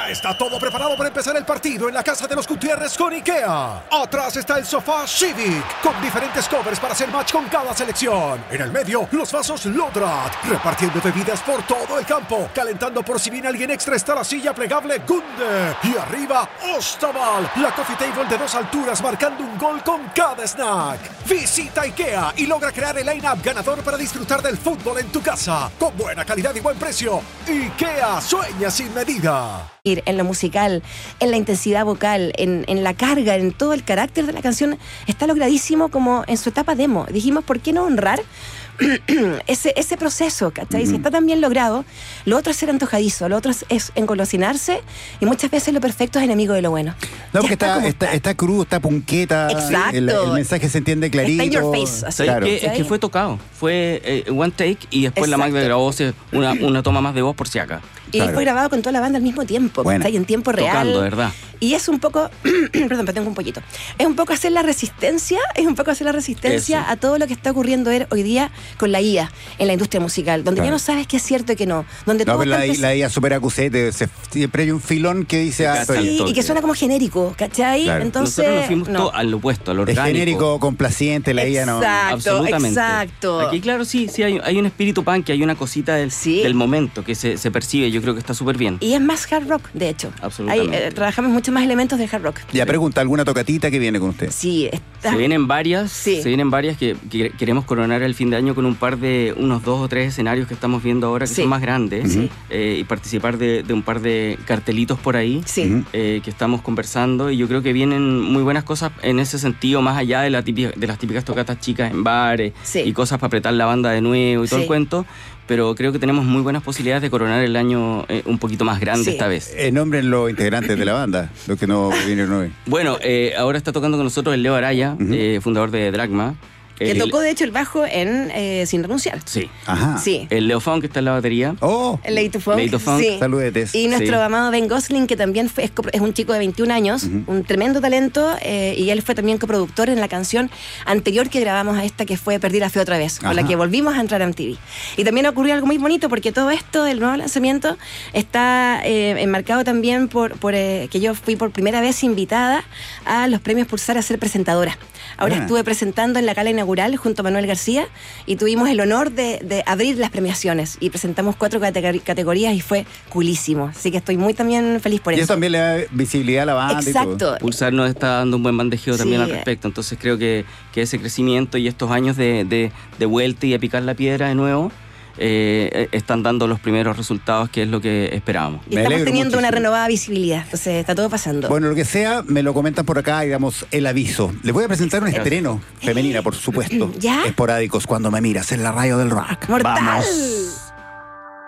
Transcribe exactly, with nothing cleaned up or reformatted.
Ya está todo preparado para empezar el partido en la casa de los Gutiérrez con IKEA. Atrás está el sofá Civic, con diferentes covers para hacer match con cada selección. En el medio, los vasos Lodrat, repartiendo bebidas por todo el campo. Calentando por si viene alguien extra está la silla plegable Gunde. Y arriba, Ostaval, la coffee table de dos alturas marcando un gol con cada snack. Visita IKEA y logra crear el line-up ganador para disfrutar del fútbol en tu casa. Con buena calidad y buen precio. IKEA, sueña sin medida. En lo musical, en la intensidad vocal, en, en la carga, en todo el carácter de la canción, está logradísimo como en su etapa demo. Dijimos, ¿por qué no honrar ese, ese proceso? ¿Cachai? Mm-hmm. Si está tan bien logrado, lo otro es ser antojadizo, lo otro es, es engolosinarse, y muchas veces lo perfecto es enemigo de lo bueno. No, porque está, está, está, está crudo, está punqueta. Exacto. El, el mensaje se entiende clarito. Está in your face. Así. Claro. Que, es que fue tocado, fue eh, one take y después Exacto. la Magda grabó una, una toma más de voz por si acá. Y claro. fue grabado con toda la banda al mismo tiempo, bueno. ¿Está? En tiempo real. Tocando, ¿verdad? Y es un poco, perdón, pero tengo un pollito. Es un poco hacer la resistencia, es un poco hacer la resistencia Eso. a todo lo que está ocurriendo hoy día con la I A en la industria musical, donde claro. ya no sabes qué es cierto y qué no. Donde no, todo pero la, empe- la I A super acusete, se, siempre hay un filón que dice... Ah, sí, y que suena como genérico, ¿cachai? Claro. Entonces, nosotros nos fuimos no. todo al opuesto, al orgánico. Es genérico, complaciente, la I A no... Exacto, absolutamente. exacto. Aquí, claro, sí, sí hay, hay un espíritu punk, hay una cosita del, sí. del momento que se, se percibe, yo creo que está súper bien. Y es más hard rock, de hecho. Absolutamente. Hay, eh, trabajamos mucho más elementos de hard rock. Ya, pregunta, ¿alguna tocatita que viene con usted? Sí. Está... Se vienen varias, sí. se vienen varias que, que queremos coronar el fin de año con un par de, unos dos o tres escenarios que estamos viendo ahora que sí. son más grandes sí. eh, y participar de, de un par de cartelitos por ahí sí. eh, que estamos conversando, y yo creo que vienen muy buenas cosas en ese sentido, más allá de, la típica, de las típicas tocatas chicas en bares sí. y cosas para apretar la banda de nuevo y todo sí. el cuento. Pero creo que tenemos muy buenas posibilidades de coronar el año eh, un poquito más grande sí. esta vez. Eh, nombren los integrantes de la banda, los que no vinieron hoy. Bueno, eh, ahora está tocando con nosotros el Leo Araya, uh-huh. eh, fundador de Dragma. Que el, tocó, de hecho, el bajo en eh, Sin Renunciar. Sí. Ajá. Sí. El Leo Funk, que está en la batería. Oh. El Lady to Funk. Lady to Funk. Sí. Saludetes. Y nuestro sí. amado Ben Gosling, que también fue, es, es un chico de veintiún años, uh-huh. un tremendo talento, eh, y él fue también coproductor en la canción anterior que grabamos a esta, que fue Perdí la Fe otra vez, con Ajá. la que volvimos a entrar a M T V. Y también ocurrió algo muy bonito, porque todo esto del nuevo lanzamiento está eh, enmarcado también por, por eh, que yo fui por primera vez invitada a los premios Pulsar a ser presentadora. Ahora ah. estuve presentando en la gala inaugural junto a Manuel García y tuvimos el honor de, de abrir las premiaciones y presentamos cuatro categor- categorías y fue coolísimo. Así que estoy muy también feliz por y eso. Y eso también le da visibilidad a la banda. Exacto. Y todo. Pulsar nos está dando un buen bandejeo sí. también al respecto. Entonces creo que, que ese crecimiento y estos años de, de, de vuelta y a picar la piedra de nuevo Eh, están dando los primeros resultados, que es lo que esperábamos. Y estamos teniendo muchísimo. una renovada visibilidad, entonces está todo pasando. Bueno, lo que sea, me lo comentan por acá y damos el aviso. Les voy a presentar un estreno femenina, por supuesto. ¿Ya? Esporádicos, cuando me miras en la radio del rock. ¡Mortal! Vamos.